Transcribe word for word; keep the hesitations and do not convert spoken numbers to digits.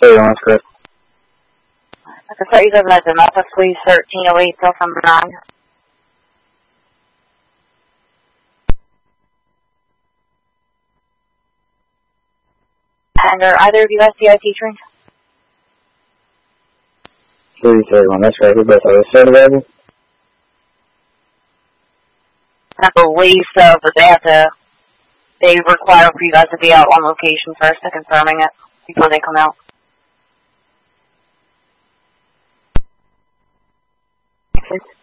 Hey, that's correct. I can start you guys as an office, please, thirteen oh eight, plus number nine. And are either of you guys C I T trained? three thirty-one, that's right. Who both are they still available? I believe so, but they have to, they require for you guys to be out on location first to confirming it before they come out. Okay.